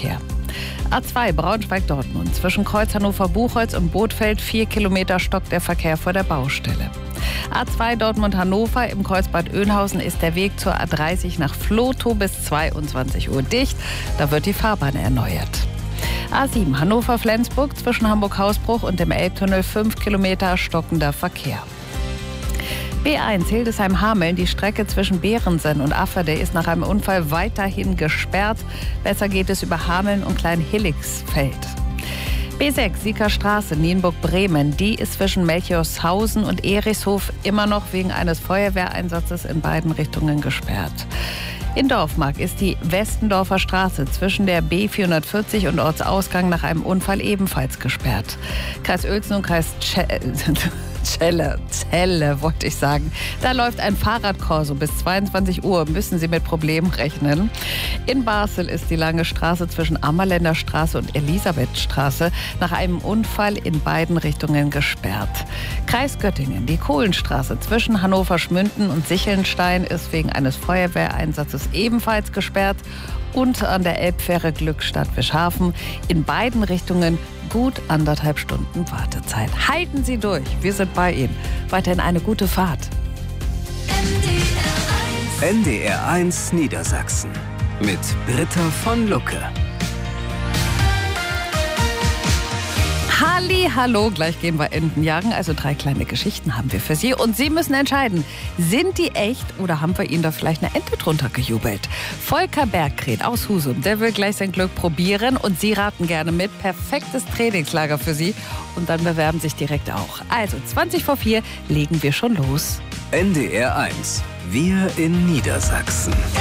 Verkehr. A2 Braunschweig-Dortmund. Zwischen Kreuz Hannover-Buchholz und Bothfeld 4 Kilometer stockt der Verkehr vor der Baustelle. A2 Dortmund-Hannover. Im Kreuzbad Oeynhausen ist der Weg zur A30 nach Vlotho bis 22 Uhr dicht. Da wird die Fahrbahn erneuert. A7 Hannover-Flensburg. Zwischen Hamburg-Hausbruch und dem Elbtunnel 5 Kilometer stockender Verkehr. B1 Hildesheim-Hameln, die Strecke zwischen Behrensen und Afferde ist nach einem Unfall weiterhin gesperrt. Besser geht es über Hameln und Klein-Hillixfeld. B6 Sieker Straße, Nienburg-Bremen, die ist zwischen Melchiorshausen und Erichshof immer noch wegen eines Feuerwehreinsatzes in beiden Richtungen gesperrt. In Dorfmark ist die Westendorfer Straße zwischen der B440 und Ortsausgang nach einem Unfall ebenfalls gesperrt. Kreis Uelzen und Kreis Celle, wollte ich sagen. Da läuft ein Fahrradkorso bis 22 Uhr, müssen Sie mit Problemen rechnen. In Basel ist die lange Straße zwischen Ammerländer Straße und Elisabethstraße nach einem Unfall in beiden Richtungen gesperrt. Kreis Göttingen, die Kohlenstraße zwischen Hannover-Schmünden und Sichelnstein ist wegen eines Feuerwehreinsatzes ebenfalls gesperrt. Und an der Elbfähre Glückstadt-Wischhafen in beiden Richtungen gut 1,5 Stunden Wartezeit. Halten Sie durch, wir sind bei Ihnen. Weiterhin eine gute Fahrt. NDR1 Niedersachsen mit Britta von Lucke. Hallo, gleich gehen wir Enten jagen. Also 3 kleine Geschichten haben wir für Sie. Und Sie müssen entscheiden, sind die echt oder haben wir Ihnen da vielleicht eine Ente drunter gejubelt? Volker Bergkret aus Husum, der will gleich sein Glück probieren. Und Sie raten gerne mit. Perfektes Trainingslager für Sie. Und dann bewerben sich direkt auch. Also 20 vor 4 legen wir schon los. NDR1, wir in Niedersachsen.